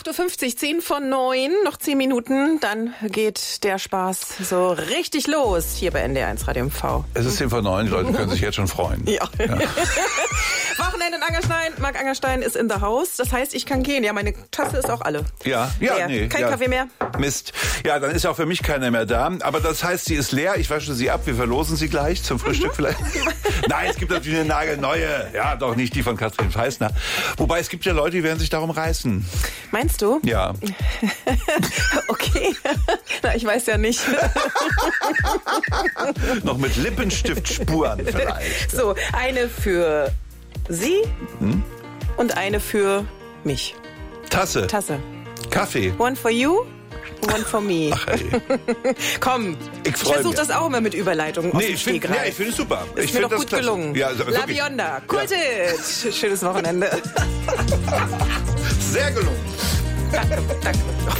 8.50 Uhr, 10 vor 9, noch 10 Minuten, dann geht der Spaß so richtig los hier bei NDR1 Radio MV. Es ist 10 vor 9, die Leute können sich jetzt schon freuen. Ja. Wochenende in Angerstein, Marc Angerstein ist in the house, das heißt, ich kann gehen. Ja, meine Tasse ist auch alle. Nee. Kein Kaffee mehr. Mist. Ja, dann ist auch für mich keiner mehr da. Aber das heißt, sie ist leer. Ich wasche sie ab. Wir verlosen sie gleich zum Frühstück vielleicht. Nein, es gibt natürlich eine nagelneue. Ja, doch nicht die von Katrin Feisner. Wobei, es gibt ja Leute, die werden sich darum reißen. Meinst du? Ja. Okay. Na, ich weiß ja nicht. Noch mit Lippenstiftspuren vielleicht. So, eine für Sie und eine für mich. Tasse. Kaffee. One for you, one for me. Ach, ey. Komm, ich versuche das auch immer mit Überleitung. Ich finde es super. Ist mir doch gut gelungen. Ja, also, La Bionda, Kultit. Ja. Schönes Wochenende. Sehr gelungen. Danke.